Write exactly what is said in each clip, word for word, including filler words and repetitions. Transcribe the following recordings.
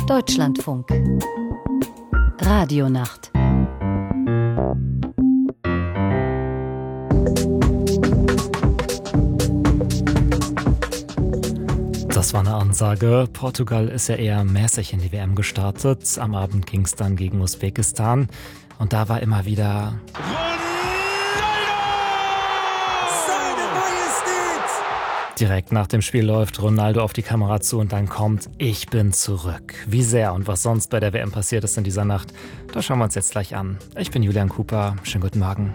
Deutschlandfunk. Radionacht. Das war eine Ansage. Portugal ist ja eher mäßig in die W M gestartet. Am Abend ging es dann gegen Usbekistan. Und da war immer wieder... Direkt nach dem Spiel läuft Ronaldo auf die Kamera zu und dann kommt: Ich bin zurück. Wie sehr und was sonst bei der W M passiert ist in dieser Nacht, das schauen wir uns jetzt gleich an. Ich bin Julian Cooper. Schönen guten Morgen.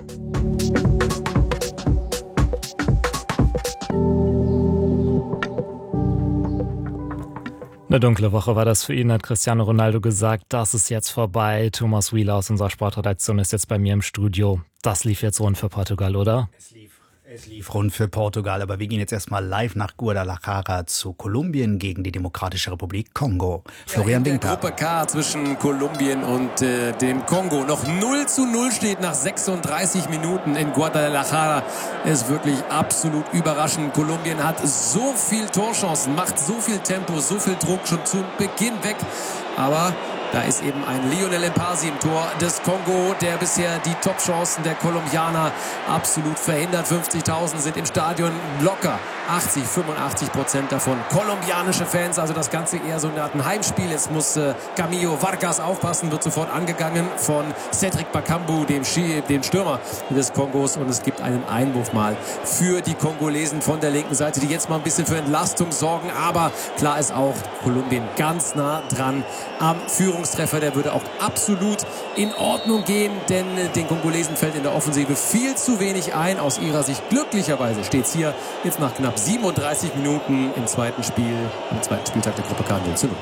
Eine dunkle Woche war das für ihn, hat Cristiano Ronaldo gesagt. Das ist jetzt vorbei. Thomas Wieler aus unserer Sportredaktion ist jetzt bei mir im Studio. Das lief jetzt rund für Portugal, oder? Es lief, es lief rund für Portugal, aber wir gehen jetzt erstmal live nach Guadalajara zu Kolumbien gegen die Demokratische Republik Kongo. Florian ja, in Winkler. der Gruppe K zwischen Kolumbien und äh, dem Kongo. Noch null zu null steht nach sechsunddreißig Minuten in Guadalajara. Ist wirklich absolut überraschend. Kolumbien hat so viel Torchancen, macht so viel Tempo, so viel Druck schon zu Beginn weg. Aber da ist eben ein Lionel Mpasi im Tor des Kongo, der bisher die Top-Chancen der Kolumbianer absolut verhindert. fünfzigtausend sind im Stadion, locker achtzig, fünfundachtzig Prozent davon kolumbianische Fans. Also das Ganze eher so ein Heimspiel. Jetzt muss äh, Camilo Vargas aufpassen, wird sofort angegangen von Cedric Bakambu, dem, Ski, dem Stürmer des Kongos. Und es gibt einen Einwurf mal für die Kongolesen von der linken Seite, die jetzt mal ein bisschen für Entlastung sorgen. Aber klar ist auch, Kolumbien ganz nah dran am Führungstreffer. Der würde auch absolut in Ordnung gehen, denn den Kongolesen fällt in der Offensive viel zu wenig ein. Aus ihrer Sicht glücklicherweise steht es hier jetzt nach knapp siebenunddreißig Minuten im zweiten Spiel, am zweiten Spieltag der Gruppe K null zu null.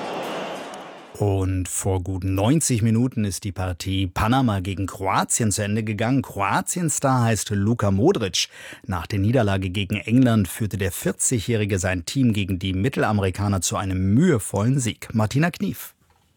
Und vor gut neunzig Minuten ist die Partie Panama gegen Kroatien zu Ende gegangen. Kroatien-Star heißt Luka Modric. Nach der Niederlage gegen England führte der vierzigjährige sein Team gegen die Mittelamerikaner zu einem mühevollen Sieg. Martina Knief.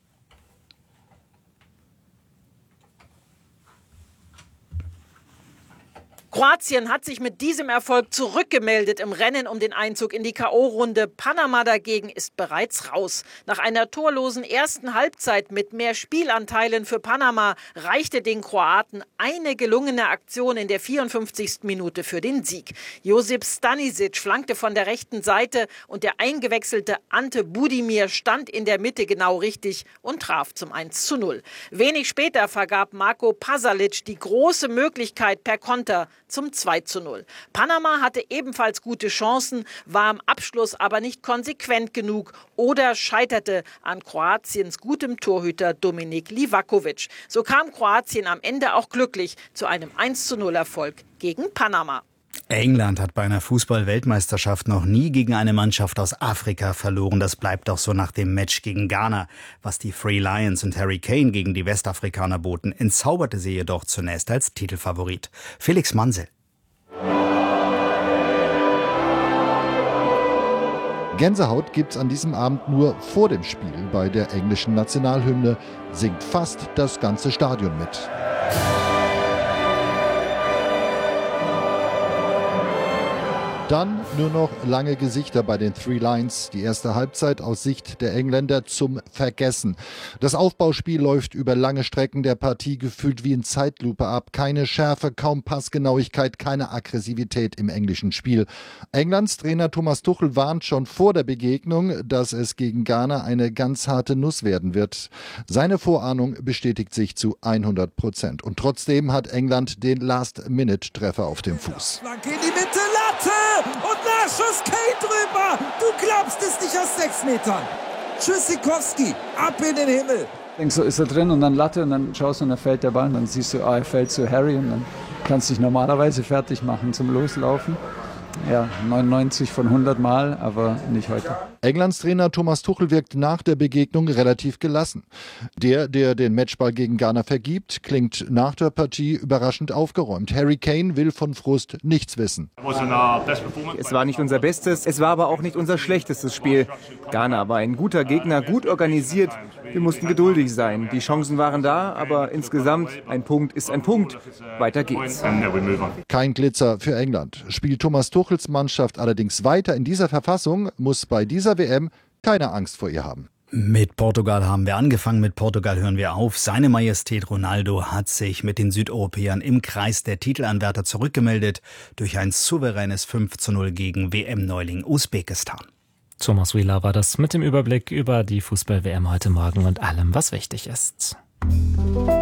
Kroatien hat sich mit diesem Erfolg zurückgemeldet im Rennen um den Einzug in die K O-Runde. Panama dagegen ist bereits raus. Nach einer torlosen ersten Halbzeit mit mehr Spielanteilen für Panama reichte den Kroaten eine gelungene Aktion in der vierundfünfzigsten Minute für den Sieg. Josip Stanisic flankte von der rechten Seite und der eingewechselte Ante Budimir stand in der Mitte genau richtig und traf zum eins zu null. Wenig später vergab Marko Pasalic die große Möglichkeit per Konter zum zwei zu null. Panama hatte ebenfalls gute Chancen, war am Abschluss aber nicht konsequent genug oder scheiterte an Kroatiens gutem Torhüter Dominik Livakovic. So kam Kroatien am Ende auch glücklich zu einem eins zu null Erfolg gegen Panama. England hat bei einer Fußball-Weltmeisterschaft noch nie gegen eine Mannschaft aus Afrika verloren. Das bleibt auch so nach dem Match gegen Ghana. Was die Three Lions und Harry Kane gegen die Westafrikaner boten, entzauberte sie jedoch zunächst als Titelfavorit. Felix Mansel. Gänsehaut gibt's an diesem Abend nur vor dem Spiel. Bei der englischen Nationalhymne singt fast das ganze Stadion mit. Dann nur noch lange Gesichter bei den Three Lions. Die erste Halbzeit aus Sicht der Engländer zum Vergessen. Das Aufbauspiel läuft über lange Strecken der Partie gefühlt wie in Zeitlupe ab. Keine Schärfe, kaum Passgenauigkeit, keine Aggressivität im englischen Spiel. Englands Trainer Thomas Tuchel warnt schon vor der Begegnung, dass es gegen Ghana eine ganz harte Nuss werden wird. Seine Vorahnung bestätigt sich zu hundert Prozent. Und trotzdem hat England den Last-Minute-Treffer auf dem Fuß. Flanke in die Mitte, Latte! Und Nachschuss, Kane drüber! Du glaubst es nicht aus sechs Metern! Tschüssikowski, ab in den Himmel! Ich denke, so ist er drin und dann Latte und dann schaust du und dann fällt der Ball und dann siehst du, ah, er fällt zu Harry und dann kannst du dich normalerweise fertig machen zum Loslaufen. Ja, neunundneunzig von hundert Mal, aber nicht heute. Englands Trainer Thomas Tuchel wirkt nach der Begegnung relativ gelassen. Der, der den Matchball gegen Ghana vergibt, klingt nach der Partie überraschend aufgeräumt. Harry Kane will von Frust nichts wissen. Es war nicht unser bestes, es war aber auch nicht unser schlechtestes Spiel. Ghana war ein guter Gegner, gut organisiert. Wir mussten geduldig sein. Die Chancen waren da, aber insgesamt ein Punkt ist ein Punkt. Weiter geht's. Kein Glitzer für England. Spielt Thomas Tuchels Mannschaft allerdings weiter in dieser Verfassung, muss bei dieser W M keine Angst vor ihr haben. Mit Portugal haben wir angefangen, mit Portugal hören wir auf. Seine Majestät Ronaldo hat sich mit den Südeuropäern im Kreis der Titelanwärter zurückgemeldet durch ein souveränes fünf zu null gegen W M-Neuling Usbekistan. Thomas Wieler war das mit dem Überblick über die Fußball-W M heute Morgen und allem, was wichtig ist.